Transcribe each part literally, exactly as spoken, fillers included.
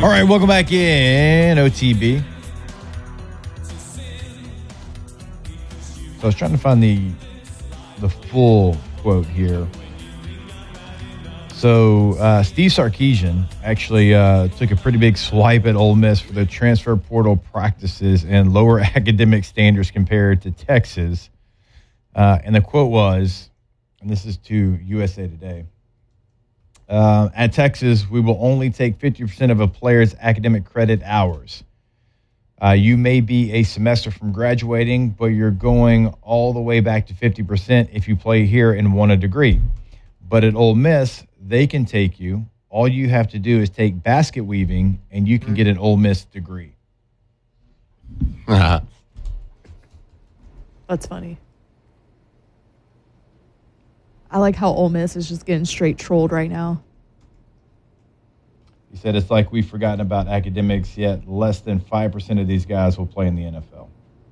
All right, welcome back in O T B. So I was trying to find the the full quote here. So uh, Steve Sarkisian actually uh, took a pretty big swipe at Ole Miss for the transfer portal practices and lower academic standards compared to Texas. Uh, and the quote was, and this is to U S A Today, uh, at Texas, we will only take fifty percent of a player's academic credit hours. Uh, you may be a semester from graduating, but you're going all the way back to fifty percent if you play here and want a degree. But at Ole Miss, they can take you. All you have to do is take basket weaving, and you can get an Ole Miss degree. Uh-huh. That's funny. I like how Ole Miss is just getting straight trolled right now. He said it's like we've forgotten about academics, yet less than five percent of these guys will play in the N F L.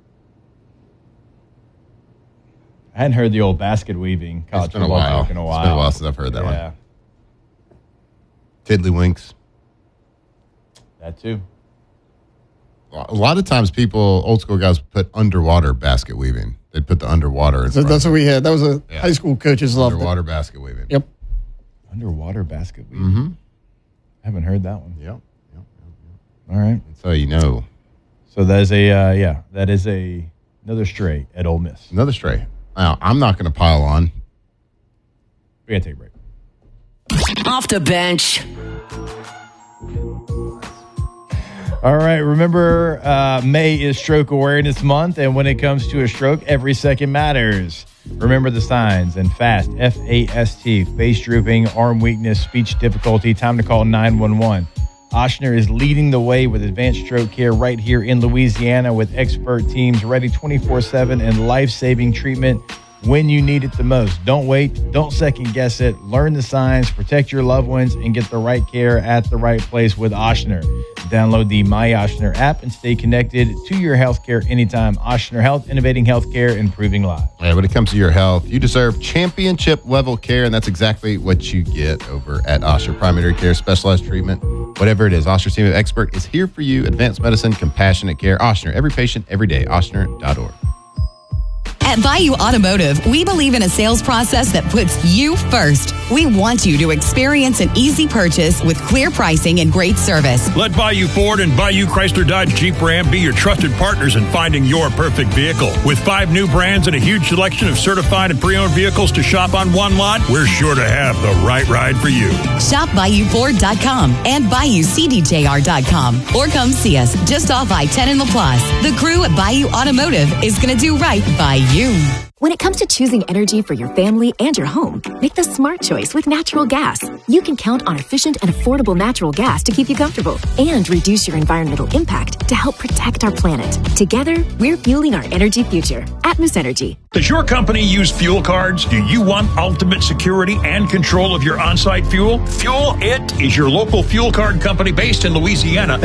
I hadn't heard the old basket weaving college It's been a football while. joke in a while. It's been a while since I've heard that yeah. one. Tiddlywinks. That too. A lot of times people, old school guys, put underwater basket weaving. They'd put the underwater in So front. that's what we had. That was a Yeah. high school coaches loved Underwater it. basket weaving. Yep. Underwater basket weaving. Mm-hmm. I haven't heard that one. Yep. Yep. Yep. Yep. All right. That's how you know. So that is a, uh, yeah, that is a another stray at Ole Miss. Another stray. Now, I'm not going to pile on. We got to take a break. Off the bench. All right, remember uh, May is Stroke Awareness Month, and when it comes to a stroke, every second matters. Remember the signs and FAST, F A S T, face drooping, arm weakness, speech difficulty, time to call nine one one. Ochsner is leading the way with advanced stroke care right here in Louisiana with expert teams ready twenty-four seven and life-saving treatment when you need it the most. Don't wait. Don't second guess it. Learn the signs, protect your loved ones, and get the right care at the right place with Ochsner. Download the My Ochsner app and stay connected to your healthcare anytime. Ochsner Health, innovating healthcare, improving lives. Yeah, when it comes to your health, you deserve championship level care, and that's exactly what you get over at Ochsner Primary Care, specialized treatment, whatever it is. Ochsner's team of expert is here for you. Advanced medicine, compassionate care. Ochsner, every patient, every day. Ochsner dot org. At Bayou Automotive, we believe in a sales process that puts you first. We want you to experience an easy purchase with clear pricing and great service. Let Bayou Ford and Bayou Chrysler Dodge Jeep Ram be your trusted partners in finding your perfect vehicle. With five new brands and a huge selection of certified and pre-owned vehicles to shop on one lot, we're sure to have the right ride for you. Shop Bayou Ford dot com and Bayou C D J R dot com or come see us just off I ten in LaPlace. The crew at Bayou Automotive is going to do right by you. When it comes to choosing energy for your family and your home, make the smart choice with natural gas. You can count on efficient and affordable natural gas to keep you comfortable and reduce your environmental impact to help protect our planet. Together, we're fueling our energy future. Atmos Energy. Does your company use fuel cards? Do you want ultimate security and control of your on-site fuel? Fuel It is your local fuel card company based in Louisiana